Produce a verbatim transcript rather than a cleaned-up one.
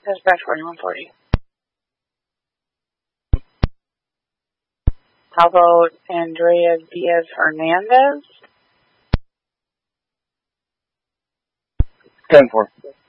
Dispatch forty-one forty. How about Andrea Diaz Hernandez? ten four.